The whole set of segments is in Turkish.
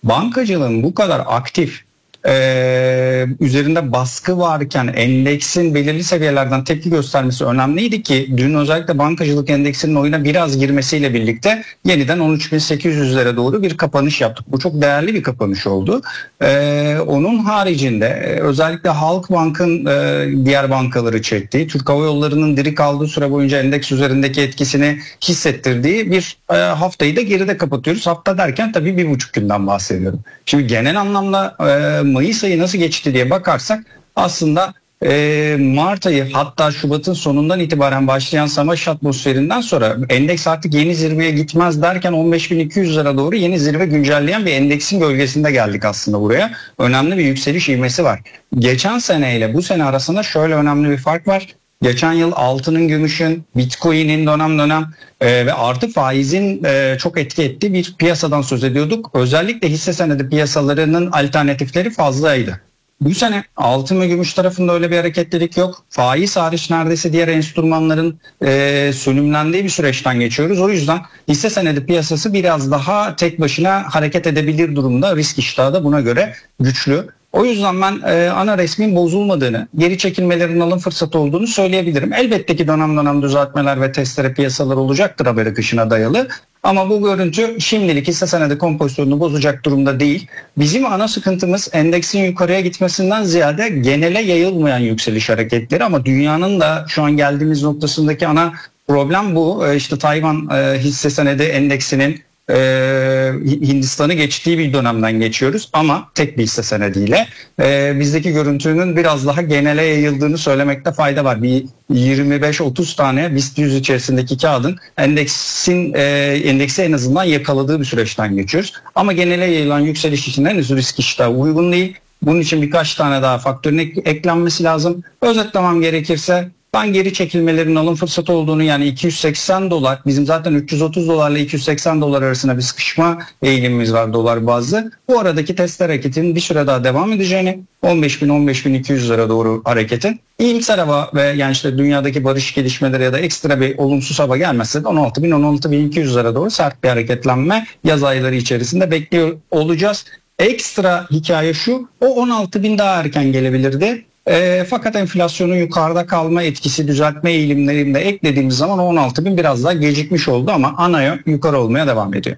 bankacılığın bu kadar aktif, üzerinde baskı varken endeksin belirli seviyelerden tepki göstermesi önemliydi ki dün özellikle bankacılık endeksinin oyuna biraz girmesiyle birlikte yeniden 13.800'lere doğru bir kapanış yaptık. Bu çok değerli bir kapanış oldu. Onun haricinde özellikle Halkbank'ın diğer bankaları çektiği, Türk Hava Yolları'nın diri kaldığı süre boyunca endeks üzerindeki etkisini hissettirdiği bir haftayı da geride kapatıyoruz. Hafta derken tabii 1,5 günden bahsediyorum. Şimdi genel anlamda Mayıs ayı nasıl geçti diye bakarsak aslında Mart ayı, hatta Şubat'ın sonundan itibaren başlayan savaş atmosferinden sonra endeks artık yeni zirveye gitmez derken 15.200'lere doğru yeni zirve güncelleyen bir endeksin gölgesinde geldik aslında buraya. Önemli bir yükseliş ivmesi var. Geçen seneyle bu sene arasında şöyle önemli bir fark var. Geçen yıl altının, gümüşün, Bitcoin'in dönem ve artı faizin çok etki ettiği bir piyasadan söz ediyorduk. Özellikle hisse senedi piyasalarının alternatifleri fazlaydı. Bu sene altın ve gümüş tarafında öyle bir hareketlilik yok. Faiz hariç neredeyse diğer enstrümanların sönümlendiği bir süreçten geçiyoruz. O yüzden hisse senedi piyasası biraz daha tek başına hareket edebilir durumda. Risk iştahı da buna göre güçlü. O yüzden ben ana resmin bozulmadığını, geri çekilmelerin alım fırsatı olduğunu söyleyebilirim. Elbette ki dönem düzeltmeler ve testere piyasalar olacaktır haber akışına dayalı. Ama bu görüntü şimdilik hisse senedi kompozisyonunu bozacak durumda değil. Bizim ana sıkıntımız endeksin yukarıya gitmesinden ziyade genele yayılmayan yükseliş hareketleri, ama dünyanın da şu an geldiğimiz noktasındaki ana problem bu. İşte Tayvan hisse senedi endeksinin Hindistan'ı geçtiği bir dönemden geçiyoruz ama tek bir hisse senediyle bizdeki görüntünün biraz daha genele yayıldığını söylemekte fayda var. Bir 25-30 tane BIST 100 içerisindeki kağıdın endeksi en azından yakaladığı bir süreçten geçiyoruz. Ama genele yayılan yükseliş için henüz risk iştahı uygun değil. Bunun için birkaç tane daha faktörün eklenmesi lazım. Özetlemem gerekirse ben geri çekilmelerin alım fırsatı olduğunu, yani 280 dolar, bizim zaten 330 dolarla 280 dolar arasında bir sıkışma eğilimimiz var dolar bazlı. Bu aradaki test hareketinin bir süre daha devam edeceğini, 15.000-15.200 lira doğru hareketin iyimser hava ve yani işte dünyadaki barış gelişmeleri ya da ekstra bir olumsuz hava gelmezse de 16.000-16.200 lira doğru sert bir hareketlenme yaz ayları içerisinde bekliyor olacağız. Ekstra hikaye şu, o 16.000 daha erken gelebilirdi. Fakat enflasyonun yukarıda kalma etkisi, düzeltme eğilimlerini de eklediğimiz zaman 16.000 biraz daha gecikmiş oldu ama ana yön yukarı olmaya devam ediyor.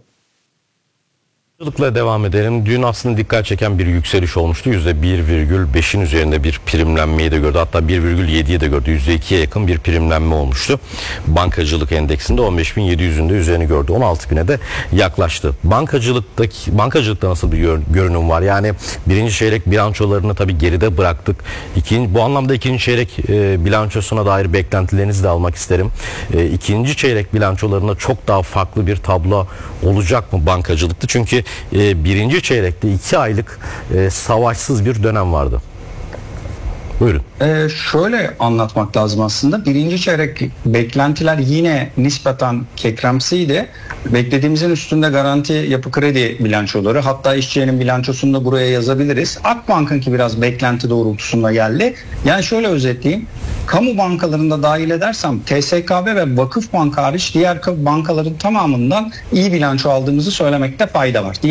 Bankacılıkla devam edelim. Dün aslında dikkat çeken bir yükseliş olmuştu. %1,5'in üzerinde bir primlenmeyi de gördü. Hatta 1,7'yi de gördü. %2'ye yakın bir primlenme olmuştu. Bankacılık endeksinde 15.700'ün de üzerini gördü. 16.000'e de yaklaştı. Bankacılıkta nasıl bir görünüm var? Yani birinci çeyrek bilançolarını tabii geride bıraktık. Bu anlamda ikinci çeyrek bilançosuna dair beklentilerinizi de almak isterim. İkinci çeyrek bilançolarında çok daha farklı bir tablo olacak mı bankacılıkta? Çünkü birinci çeyrekte 2 aylık savaşsız bir dönem vardı. Buyurun. Şöyle anlatmak lazım aslında. Birinci çeyrek beklentiler yine nispeten kekremsiydi. Beklediğimizin üstünde Garanti, Yapı Kredi bilançoları, hatta İşçiye'nin bilançosunu da buraya yazabiliriz. Akbank'ınki biraz beklenti doğrultusunda geldi. Yani şöyle özetleyeyim. Kamu bankalarında dahil edersem TSKB ve Vakıfbank hariç diğer bankaların tamamından iyi bilanço aldığımızı söylemekte fayda var.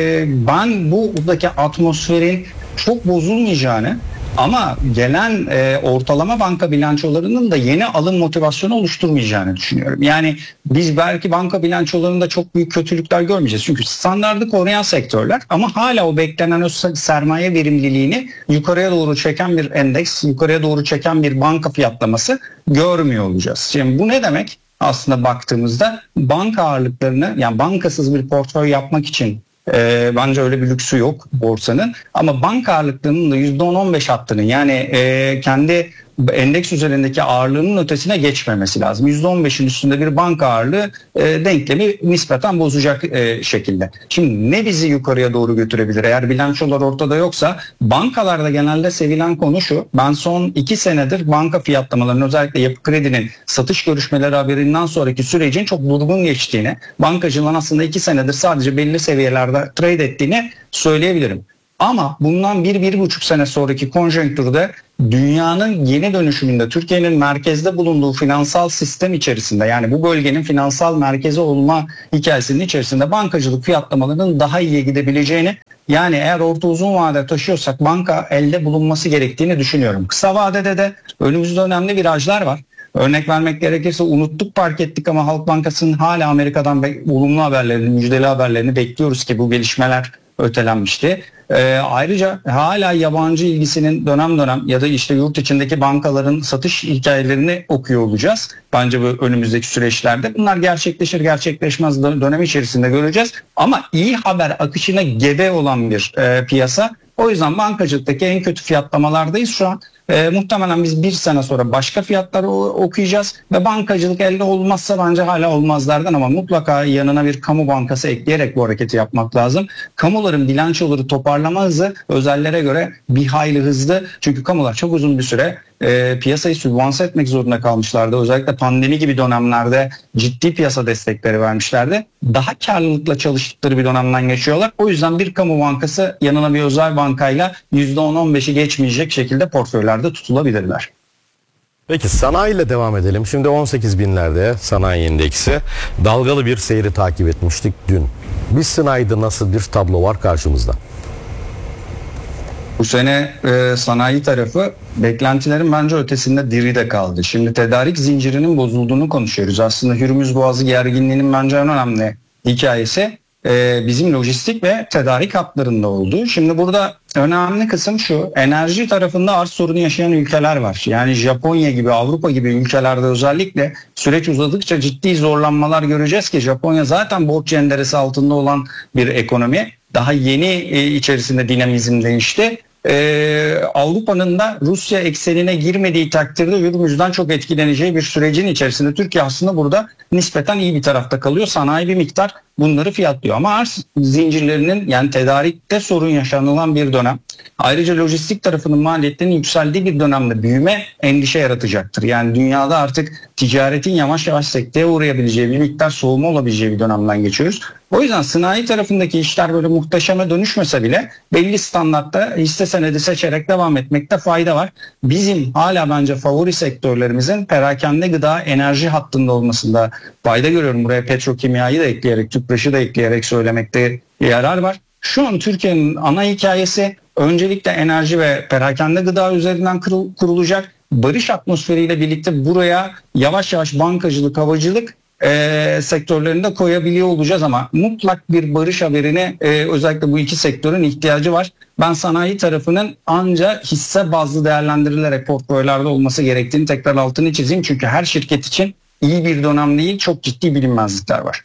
Ben buradaki atmosferin çok bozulmayacağını, ama gelen ortalama banka bilançolarının da yeni alım motivasyonu oluşturmayacağını düşünüyorum. Yani biz belki banka bilançolarında çok büyük kötülükler görmeyeceğiz. Çünkü standardı koruyan sektörler, ama hala o beklenen o sermaye verimliliğini yukarıya doğru çeken bir endeks, yukarıya doğru çeken bir banka fiyatlaması görmüyor olacağız. Şimdi bu ne demek? Aslında baktığımızda banka ağırlıklarını, yani bankasız bir portföy yapmak için bence öyle bir lüksü yok borsanın, ama banka ağırlıklarının da %10-15 hattının, yani kendi endeks üzerindeki ağırlığının ötesine geçmemesi lazım. %15'in üstünde bir banka ağırlığı denklemi nispeten bozacak şekilde. Şimdi ne bizi yukarıya doğru götürebilir? Eğer bilançolar ortada yoksa, bankalarda genelde sevilen konu şu: ben son 2 senedir banka fiyatlamalarının, özellikle Yapı Kredi'nin satış görüşmeleri haberinden sonraki sürecin çok durgun geçtiğini, bankacılığın aslında 2 senedir sadece belli seviyelerde trade ettiğini söyleyebilirim. Ama bundan 1-1,5 sene sonraki konjonktürde dünyanın yeni dönüşümünde Türkiye'nin merkezde bulunduğu finansal sistem içerisinde, yani bu bölgenin finansal merkezi olma hikayesinin içerisinde bankacılık fiyatlamalarının daha iyiye gidebileceğini, yani eğer orta uzun vade taşıyorsak banka elde bulunması gerektiğini düşünüyorum. Kısa vadede de önümüzde önemli virajlar var. Örnek vermek gerekirse unuttuk, fark ettik ama Halk Bankası'nın hala Amerika'dan olumlu haberlerini, müjdeli haberlerini bekliyoruz ki bu gelişmeler ötelenmişti. Ayrıca hala yabancı ilgisinin dönem dönem ya da işte yurt içindeki bankaların satış hikayelerini okuyor olacağız. Bence bu önümüzdeki süreçlerde bunlar gerçekleşir gerçekleşmez dönem içerisinde göreceğiz. Ama iyi haber akışına gebe olan bir piyasa. O yüzden bankacılıktaki en kötü fiyatlamalardayız şu an. Muhtemelen biz bir sene sonra başka fiyatları okuyacağız ve bankacılık elde olmazsa bence hala olmazlardan, ama mutlaka yanına bir kamu bankası ekleyerek bu hareketi yapmak lazım. Kamuların bilançoları toparlama hızı özellere göre bir hayli hızlı, çünkü kamular çok uzun bir süre piyasayı sübvanse etmek zorunda kalmışlardı. Özellikle pandemi gibi dönemlerde ciddi piyasa destekleri vermişlerdi. Daha karlılıkla çalıştıkları bir dönemden geçiyorlar. O yüzden bir kamu bankası yanına bir özel bankayla %10-15'i geçmeyecek şekilde portföylerde tutulabilirler. Peki sanayiyle devam edelim. Şimdi 18 binlerde sanayi endeksi, dalgalı bir seyri takip etmiştik dün. Biz sanayide nasıl bir tablo var karşımızda? Bu sene sanayi tarafı beklentilerin bence ötesinde diri de kaldı. Şimdi tedarik zincirinin bozulduğunu konuşuyoruz. Aslında Hürmüz Boğazı gerginliğinin bence en önemli hikayesi bizim lojistik ve tedarik hatlarında oldu. Şimdi burada önemli kısım şu: enerji tarafında arz sorunu yaşayan ülkeler var. Yani Japonya gibi, Avrupa gibi ülkelerde özellikle süreç uzadıkça ciddi zorlanmalar göreceğiz ki Japonya zaten borç cenderesi altında olan bir ekonomi. Daha yeni içerisinde dinamizm değişti. Avrupa'nın da Rusya eksenine girmediği takdirde Hürmüz'den çok etkileneceği bir sürecin içerisinde Türkiye aslında burada nispeten iyi bir tarafta kalıyor. Sanayi bir miktar bunları fiyatlıyor ama arz zincirlerinin, yani tedarikte sorun yaşanılan bir dönem. Ayrıca lojistik tarafının maliyetlerinin yükseldiği bir dönemde büyüme endişe yaratacaktır. Yani dünyada artık ticaretin yavaş yavaş sekteye uğrayabileceği, bir miktar soğuma olabileceği bir dönemden geçiyoruz. O yüzden sanayi tarafındaki işler böyle muhteşeme dönüşmese bile belli standartta hisse senedi seçerek devam etmekte fayda var. Bizim hala bence favori sektörlerimizin perakende, gıda, enerji hattında olmasında fayda görüyorum. Buraya petrokimyayı da ekleyerek, tüpraşı da ekleyerek söylemekte yarar var. Şu an Türkiye'nin ana hikayesi öncelikle enerji ve perakende gıda üzerinden kurulacak. Barış atmosferiyle birlikte buraya yavaş yavaş bankacılık, havacılık sektörlerinde koyabiliyor olacağız ama mutlak bir barış haberine özellikle bu iki sektörün ihtiyacı var. Ben sanayi tarafının anca hisse bazlı değerlendirilerek portföylerde olması gerektiğini tekrar altını çizeyim. Çünkü her şirket için iyi bir dönem değil, çok ciddi bilinmezlikler var.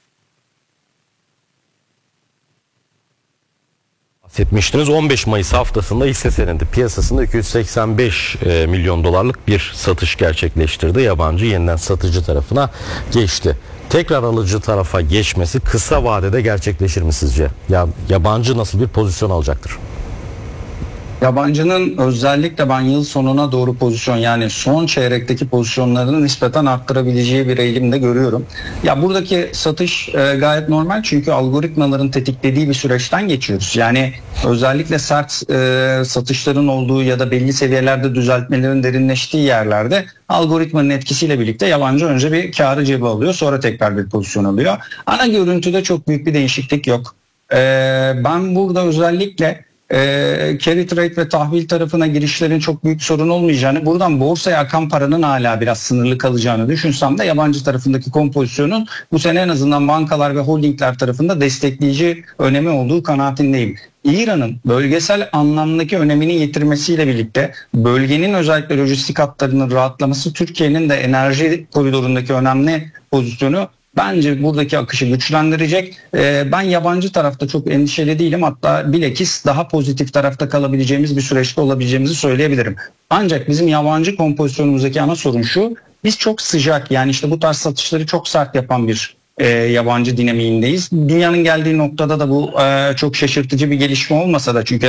Bahsetmiştiniz, 15 Mayıs haftasında hisse senedi piyasasında 285 milyon dolarlık bir satış gerçekleştirdi. Yabancı yeniden satıcı tarafına geçti. Tekrar alıcı tarafa geçmesi kısa vadede gerçekleşir mi sizce? Ya yabancı nasıl bir pozisyon alacaktır? Yabancının özellikle ben yıl sonuna doğru pozisyon, yani son çeyrekteki pozisyonlarını nispeten arttırabileceği bir eğilim de görüyorum. Ya buradaki satış gayet normal, çünkü algoritmaların tetiklediği bir süreçten geçiyoruz. Yani özellikle sert satışların olduğu ya da belli seviyelerde düzeltmelerin derinleştiği yerlerde algoritmanın etkisiyle birlikte yabancı önce bir kârı cebe alıyor, sonra tekrar bir pozisyon alıyor. Ana görüntüde çok büyük bir değişiklik yok. Ben burada özellikle carry trade ve tahvil tarafına girişlerin çok büyük sorun olmayacağını, buradan borsaya akan paranın hala biraz sınırlı kalacağını düşünsem de yabancı tarafındaki kompozisyonun bu sene en azından bankalar ve holdingler tarafında destekleyici önemi olduğu kanaatindeyim. İran'ın bölgesel anlamdaki önemini yitirmesiyle birlikte bölgenin özellikle lojistik hatlarının rahatlaması, Türkiye'nin de enerji koridorundaki önemli pozisyonu bence buradaki akışı güçlendirecek. Ben yabancı tarafta çok endişeli değilim. Hatta bilakis daha pozitif tarafta kalabileceğimiz bir süreçte olabileceğimizi söyleyebilirim. Ancak bizim yabancı kompozisyonumuzdaki ana sorun şu: biz çok sıcak, yani işte bu tarz satışları çok sert yapan bir yabancı dinamiğindeyiz. Dünyanın geldiği noktada da bu çok şaşırtıcı bir gelişme olmasa da, çünkü hani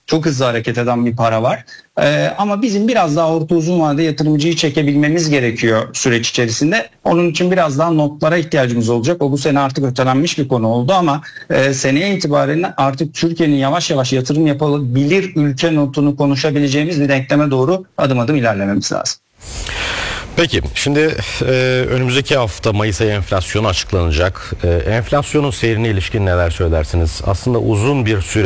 Çok hızlı hareket eden bir para var. Ama bizim biraz daha orta uzun vade yatırımcıyı çekebilmemiz gerekiyor süreç içerisinde. Onun için biraz daha notlara ihtiyacımız olacak. O bu sene artık ötelenmiş bir konu oldu ama seneye itibaren artık Türkiye'nin yavaş yavaş yatırım yapabilir ülke notunu konuşabileceğimiz bir denkleme doğru adım adım ilerlememiz lazım. Peki şimdi önümüzdeki hafta Mayıs ayı enflasyonu açıklanacak. Enflasyonun seyrine ilişkin neler söylersiniz? Aslında uzun bir süre